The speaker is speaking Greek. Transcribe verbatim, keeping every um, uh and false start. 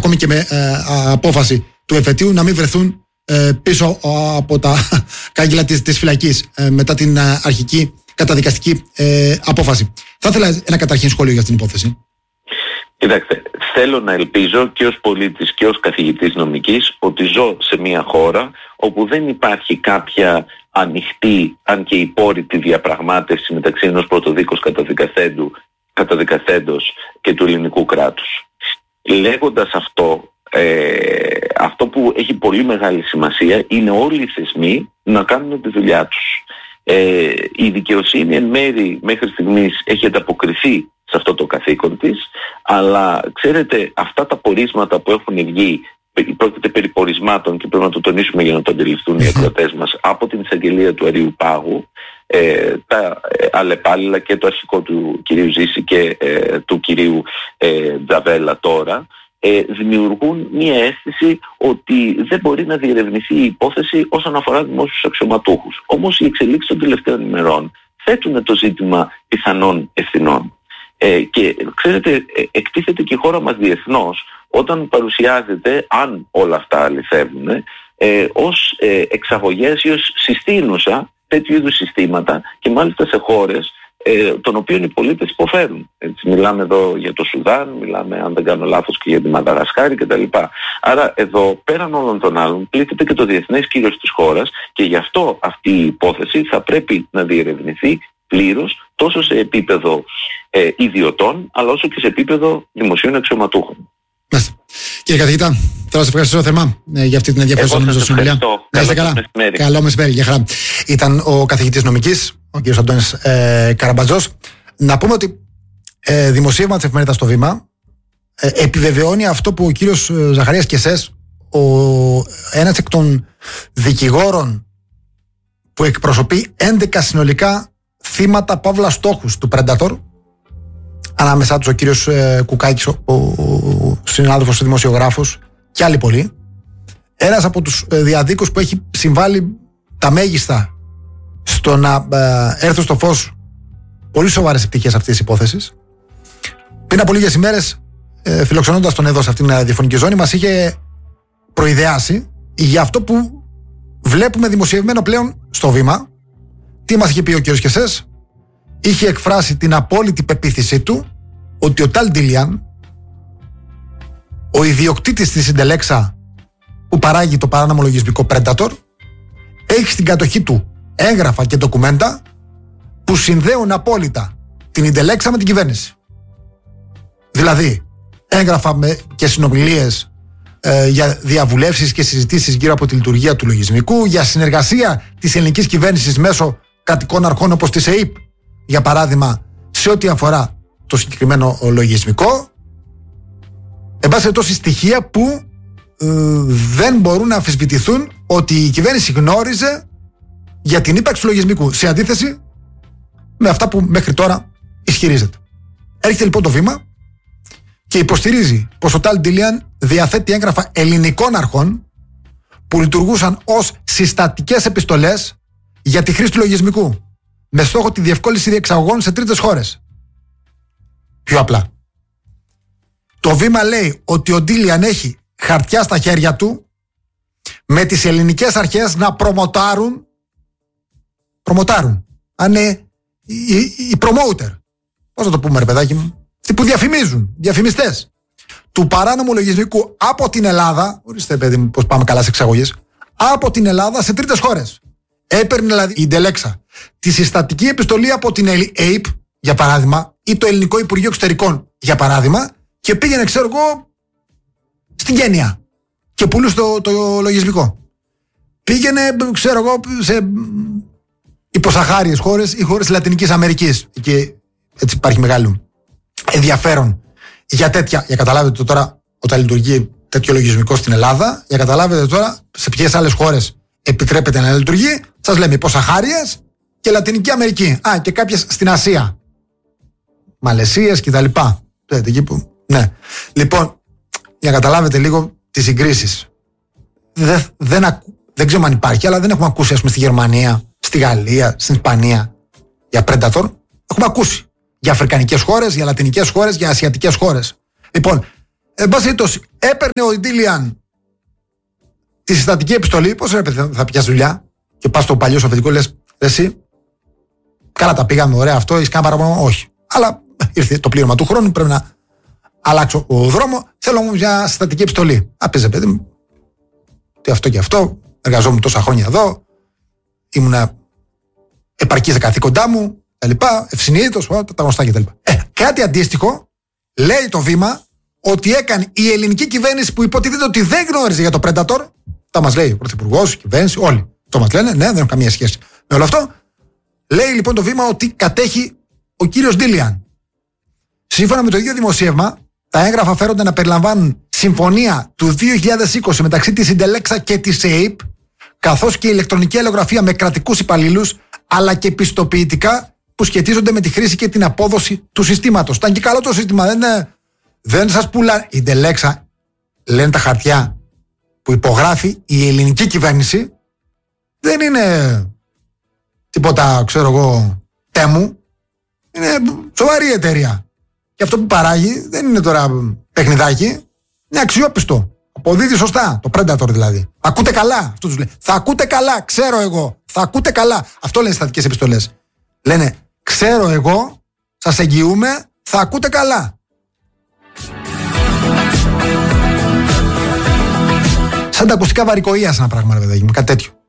ακόμη και με ε, απόφαση του εφετείου να μην βρεθούν ε, πίσω από τα κάγκελα της, της φυλακής ε, μετά την ε, αρχική καταδικαστική ε, απόφαση. Θα ήθελα ένα καταρχήν σχόλιο για αυτήν την υπόθεση. Κοιτάξτε, θέλω να ελπίζω και ως πολίτης και ως καθηγητής νομικής ότι ζω σε μια χώρα όπου δεν υπάρχει κάποια ανοιχτή, αν και υπόρρητη διαπραγμάτευση μεταξύ ενός πρωτοδίκως καταδικαστέντου, καταδικαστέντος και του ελληνικού κράτους. Λέγοντας αυτό, ε, αυτό που έχει πολύ μεγάλη σημασία είναι όλοι οι θεσμοί να κάνουν τη δουλειά τους. Ε, η δικαιοσύνη εν μέρη μέχρι στιγμής έχει ανταποκριθεί σε αυτό το καθήκον της, αλλά ξέρετε, αυτά τα πορίσματα που έχουν βγει, πρόκειται περί πορισμάτων και πρέπει να το τονίσουμε για να το αντιληφθούν οι ακροατές μας, από την εισαγγελία του Αριουπάγου, ε, τα ε, αλλεπάλληλα και το αρχικό του κυρίου Ζήση και ε, του κυρίου ε, Τζαβέλα τώρα, ε, δημιουργούν μία αίσθηση ότι δεν μπορεί να διερευνηθεί η υπόθεση όσον αφορά δημόσιους αξιωματούχους. Όμως οι εξελίξεις των τελευταίων ημερών θέτουν το ζήτημα πιθανών ευθυνών. Ε, και ξέρετε, εκτίθεται και η χώρα μας διεθνώς όταν παρουσιάζεται, αν όλα αυτά αληθεύουν, ε, ως ε, εξαγωγές ή ως συστήνουσα τέτοιου είδους συστήματα και μάλιστα σε χώρες ε, των οποίων οι πολίτες υποφέρουν. Έτσι, μιλάμε εδώ για το Σουδάν, μιλάμε αν δεν κάνω λάθος και για τη Μαδαγασκάρη κτλ. Άρα εδώ πέραν όλων των άλλων πλήττεται και το διεθνές κύρος της χώρας και γι' αυτό αυτή η υπόθεση θα πρέπει να διερευνηθεί πλήρως τόσο σε επίπεδο ε, ιδιωτών αλλά όσο και σε επίπεδο δημοσίων αξιωματούχων. Μάλιστα. Κύριε καθηγητά, θέλω να σας ευχαριστήσω θερμά ε, για αυτή την ενδιαφέρουσα νομίζω συνομιλία. Να είστε καλά. Μεσημέρι. Καλό μεσημέρι, για χαρά. Ήταν ο καθηγητής νομικής, ο κύριος Αντώνης ε, Καραμπατζός. Να πούμε ότι ε, δημοσίευμα της εφημερίδας στο Βήμα ε, επιβεβαιώνει αυτό που ο κύριος Ζαχαρίας Κεσές, ο, ένας εκ των δικηγόρων που εκπροσωπεί έντεκα συνολικά θύματα παύλα στόχους του Predator, ανάμεσά τους ο κύριος ε, Κουκάκης, ο, ο, ο συνάδελφος ο δημοσιογράφος και άλλοι πολλοί, ένας από τους ε, διαδίκους που έχει συμβάλει τα μέγιστα στο να ε, έρθουν στο φως πολύ σοβαρές πτυχές αυτής της υπόθεσης. Πριν από λίγες ημέρες, ε, φιλοξενώντας τον εδώ σε αυτήν την διαφωνική ζώνη, μας είχε προειδεάσει για αυτό που βλέπουμε δημοσιευμένο πλέον στο Βήμα. Τι μας είχε πει ο κύριος Κεσές? Είχε εκφράσει την απόλυτη πεποίθησή του ότι ο Ταλ Ντίλιαν, ο ιδιοκτήτης της Ιντελέξα που παράγει το παράνομο λογισμικό Predator, έχει στην κατοχή του έγγραφα και ντοκουμέντα που συνδέουν απόλυτα την Ιντελέξα με την κυβέρνηση. Δηλαδή έγγραφα με και συνομιλίες ε, για διαβουλεύσεις και συζητήσεις γύρω από τη λειτουργία του λογισμικού, για συνεργασία της ελληνικής κυβέρνησης μέσω κρατικών αρχών όπως της ΕΥΠ, για παράδειγμα, σε ό,τι αφορά το συγκεκριμένο λογισμικό. Εν πάση περιπτώσει, στοιχεία που ε, δεν μπορούν να αμφισβητηθούν ότι η κυβέρνηση γνώριζε για την ύπαρξη του λογισμικού, σε αντίθεση με αυτά που μέχρι τώρα ισχυρίζεται. Έρχεται λοιπόν το Βήμα και υποστηρίζει πως ο Ταλ Ντίλιαν διαθέτει έγγραφα ελληνικών αρχών που λειτουργούσαν ως συστατικές επιστολές για τη χρήση του λογισμικού, με στόχο τη διευκόλυνση διεξαγωγών σε τρίτες χώρες. Πιο απλά, το Βήμα λέει ότι ο Ντίλιαν έχει χαρτιά στα χέρια του με τις ελληνικές αρχές να προμοτάρουν προμοτάρουν αν είναι οι, οι promoter, πώς να το πούμε ρε παιδάκι μου, αυτοί που διαφημίζουν, διαφημιστές του παράνομου λογισμικού από την Ελλάδα, ορίστε παιδί μου πως πάμε καλά σε εξαγωγές, από την Ελλάδα σε τρίτες χώρες. Έπαιρνε δηλαδή η Ιντελέξα τη συστατική επιστολή από την ΕΥΠ, για παράδειγμα, ή το Ελληνικό Υπουργείο Εξωτερικών, για παράδειγμα, και πήγαινε, ξέρω εγώ, στην Κένια και πουλούσε το, το λογισμικό. Πήγαινε, ξέρω εγώ, σε υποσαχάριες χώρες ή χώρες της Λατινικής Αμερικής. Και έτσι υπάρχει μεγάλο ενδιαφέρον για τέτοια. Για καταλάβετε το τώρα, όταν λειτουργεί τέτοιο λογισμικό στην Ελλάδα, για καταλάβετε τώρα σε ποιες άλλες χώρες επιτρέπεται να λειτουργεί. Σας λέμε υποσαχάριες και Λατινική Αμερική. Α, και κάποιες στην Ασία. Μαλαισίες και τα λοιπά. Ναι. Λοιπόν, για να καταλάβετε λίγο τις συγκρίσεις. Δεν, δεν, ακου, δεν ξέρω αν υπάρχει, αλλά δεν έχουμε ακούσει, ας πούμε, στη Γερμανία, στη Γαλλία, στην Ισπανία για Predator. Έχουμε ακούσει για αφρικανικές χώρες, για λατινικές χώρες, για ασιατικές χώρες. Λοιπόν, Εν πάση περιπτώσει, έπαιρνε ο Ντίλιαν τη συστατική επιστολή. Πώς ρε παιδί, θα πιάσει δουλειά και πας στο παλιό σου αφεντικό, λες εσύ. Καλά τα πήγαμε, ωραία αυτό, έχεις κάνει παραπάνω. Όχι. Αλλά ήρθε το πλήρωμα του χρόνου, πρέπει να αλλάξω ο δρόμο. Θέλω όμως μια συστατική επιστολή. Άπαιζε παιδί μου. Τι αυτό και αυτό. Εργαζόμουν τόσα χρόνια εδώ. Ήμουνα επαρκή στα καθήκοντά μου. Τα λοιπά. Ευσυνείδητος. Τα γνωστά κτλ. Ε, κάτι αντίστοιχο λέει το Βήμα ότι έκανε η ελληνική κυβέρνηση που υποτίθεται ότι δεν γνώριζε για το Predator. Τα μας λέει ο Πρωθυπουργός, η κυβέρνηση, όλοι. Το μας λένε, ναι, δεν έχουν καμία σχέση με όλο αυτό. Λέει λοιπόν το Βήμα ότι κατέχει ο κύριος Ντίλιαν. Σύμφωνα με το ίδιο δημοσίευμα, τα έγγραφα φέρονται να περιλαμβάνουν συμφωνία του δύο χιλιάδες είκοσι μεταξύ της Ιντελέξα και της ΕΕΠ, καθώς και ηλεκτρονική αλληλογραφία με κρατικούς υπαλλήλους, αλλά και πιστοποιητικά που σχετίζονται με τη χρήση και την απόδοση του συστήματος. Ήταν και καλό το σύστημα, δεν, είναι, δεν σας πουλά. Η Ιντελέξα, λένε τα χαρτιά που υπογράφει η ελληνική κυβέρνηση, δεν είναι τίποτα, ξέρω εγώ, τέμου. Είναι σοβαρή εταιρεία. Και αυτό που παράγει δεν είναι τώρα παιχνιδάκι. Είναι αξιόπιστο. Αποδίδει σωστά. Το Predator δηλαδή. Ακούτε καλά. Αυτό τους λέει. Θα ακούτε καλά. Ξέρω εγώ. Θα ακούτε καλά. Αυτό λένε στατικές επιστολές. Λένε, ξέρω εγώ, σας εγγυούμε, θα ακούτε καλά. Σαν τα ακουστικά βαρικοΐας ένα πράγμα, ρε παιδάκι μου. Κάτι τέτοιο.